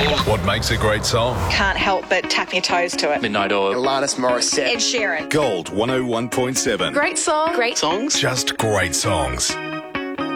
What makes a great song? Can't help but tap your toes to it. Midnight Oil. Alanis Morissette. Ed Sheeran. Gold 101.7. Great song. Great songs. Just great songs.